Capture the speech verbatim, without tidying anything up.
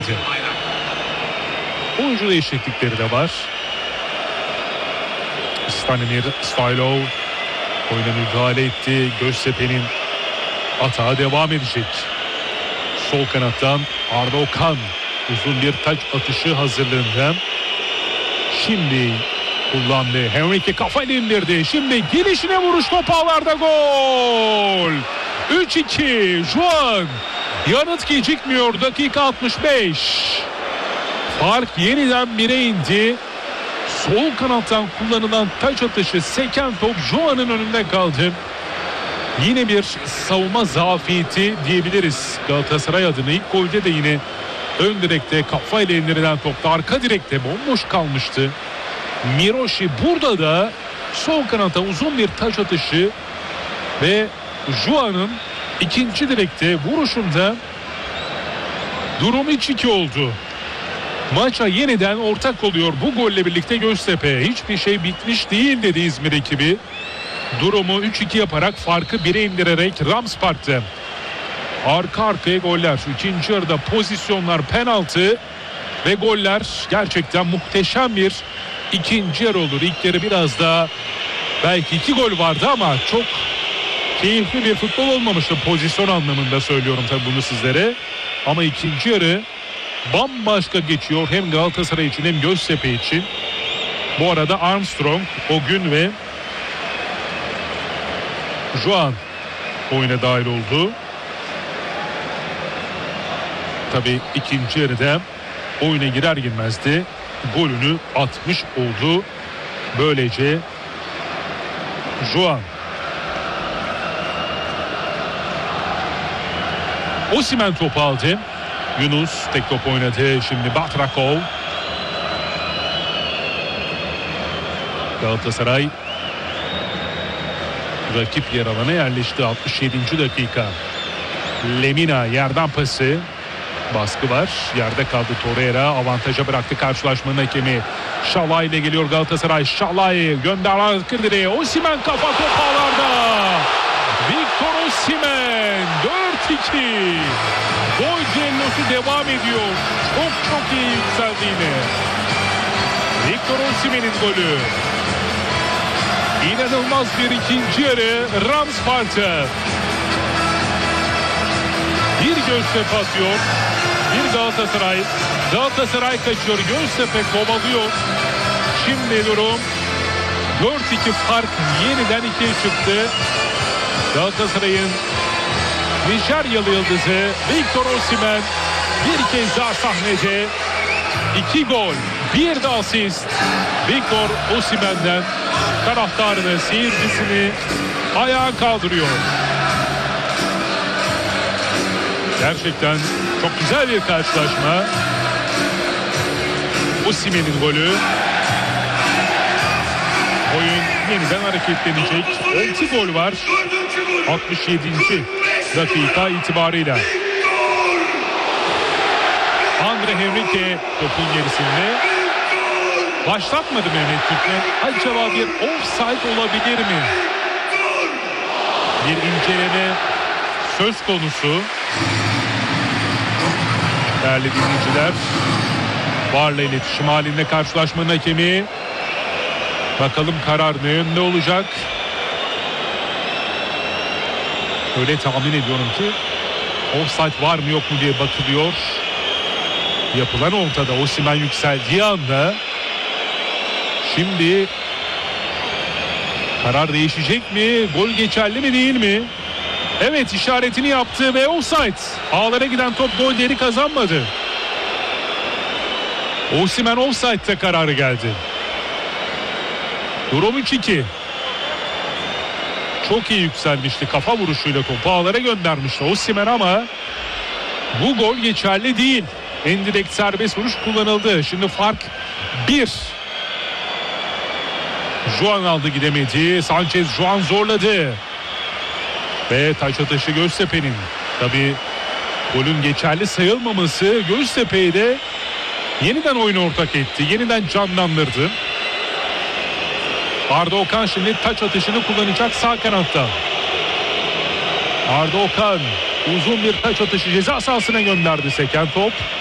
Oyuncu değişiklikleri de var. Stanimir Stylo oyuna müdahale etti. Göztepe'nin atağı devam edecek. Sol kanattan Arda Okan uzun bir taç atışı hazırlığında. Şimdi kullandı. Henrique kafayla indirdi. Şimdi girişine vuruş, top ağlarda, gol. üç iki. Juan yanıt gecikmiyor. Dakika altmış beş. Fark yeniden bire indi. Sol kanattan kullanılan taç atışı, seken top Juan'ın önünde kaldı. Yine bir savunma zafiyeti diyebiliriz Galatasaray adına. İlk golde de yine ön direkte kafayla indirilen topta arka direkte bomboş kalmıştı. Miroshi burada da sol kanata uzun bir taç atışı ve Juan'ın ikinci direkte vuruşunda durum üç iki oldu. Maça yeniden ortak oluyor bu golle birlikte Göztepe. Hiçbir şey bitmiş değil dedi İzmir ekibi. Durumu üç iki yaparak farkı bire indirerek Rams Park'ta. Arka arkaya goller. İkinci yarıda pozisyonlar, penaltı ve goller. Gerçekten muhteşem bir ikinci yarı olur. İlk yarı biraz daha belki iki gol vardı ama çok keyifli bir futbol olmamıştı. Pozisyon anlamında söylüyorum tabii bunu sizlere. Ama ikinci yarı bambaşka geçiyor hem Galatasaray için hem Göztepe için. Bu arada Armstrong, Ogün ve Juan oyuna dahil oldu. Tabii ikinci yarıda oyuna girer girmez de golünü atmış oldu. Böylece Juan. Osimhen topu aldı. Yunus tek top oynadı. Şimdi Batrakov. Galatasaray rakip yer alana yerleşti. altmış yedinci dakika. Lemina yerden pası. Baskı var. Yerde kaldı Torreira. Avantaja bıraktı karşılaşmanın hakemi. Şalay ile geliyor Galatasaray. Şalay gönder arka direğe. Osimhen kafa top ağlarda. Victor Osimhen dört iki. Gol cellosu devam ediyor. Çok çok iyi yükseldi yine. Victor Osimhen'in golü. İnanılmaz bir ikinci yarı Rams Park'ta. Bir Göztepe atıyor. Bir Galatasaray. Galatasaray kaçıyor. Göztepe kovalıyor. Şimdi durum dört iki, fark yeniden ikiye çıktı. Galatasaray'ın Nijeryalı yıldızı Victor Osimhen bir kez daha sahnede. iki gol, bir de asist. Victor Osimhen'den taraftarını, seyircisini ayağa kaldırıyor. Gerçekten çok güzel bir karşılaşma. Osimhen'in golü. Oyun yeniden hareketlenecek. altı gol var. altmış yedinci dakika itibarıyla. Andre Henrique topun gerisinde. Başlatmadı Mehmet Türkmen. Acaba bir offside olabilir mi? Bir inceleme söz konusu. Değerli dinleyiciler, VAR'la iletişim halinde karşılaşmanın hakemi. Bakalım karar ne yönde olacak? Öyle tahmin ediyorum ki offside var mı yok mu diye bakılıyor. Yapılan ortada. Osimhen yükseldiği anda şimdi karar değişecek mi? Gol geçerli mi değil mi? Evet, işaretini yaptı ve offside. Ağlara giden top gol değeri kazanmadı. Osimhen offside'da kararı geldi. Durum üç iki. Çok iyi yükselmişti. Kafa vuruşuyla topu ağlara göndermişti Osimhen ama bu gol geçerli değil. En direkt serbest vuruş kullanıldı. Şimdi fark bir. Juan aldı, gidemedi. Sanchez Juan zorladı. Ve taç atışı Göztepe'nin. Tabii golün geçerli sayılmaması Göztepe'yi de yeniden oyuna ortak etti. Yeniden canlandırdı. Arda Okan şimdi taç atışını kullanacak sağ kanatta. Arda Okan uzun bir taç atışı ceza sahasına gönderdi, seken top.